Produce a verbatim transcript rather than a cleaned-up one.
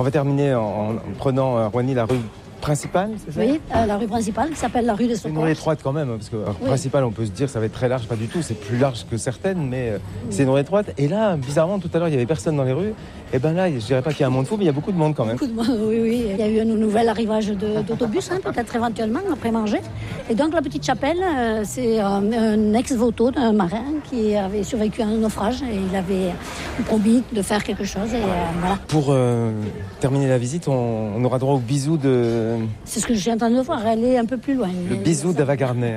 On va terminer en, en prenant à Roigny la rue principale, c'est ça? Oui, euh, la rue principale qui s'appelle la rue des C'est une Secours. rue étroite quand même, parce que la rue Oui. principale, on peut se dire ça va être très large, pas du tout, c'est plus large que certaines, mais euh, c'est une rue étroite. Et là, bizarrement, tout à l'heure, il y avait personne dans les rues. Et ben là, je dirais pas qu'il y a un monde fou, mais il y a beaucoup de monde quand même. Beaucoup de monde, oui, oui. Il y a eu un nouvel arrivage de, d'autobus, hein, peut-être éventuellement, après manger. Et donc, la petite chapelle, euh, c'est euh, un ex-voto d'un marin qui avait survécu à un naufrage et il avait promis de faire quelque chose. Et euh, voilà. Pour euh, terminer la visite, on, on aura droit au bisou de... C'est ce que je suis en train de voir. Elle est un peu plus loin. Le bisou d'Ava Gardner.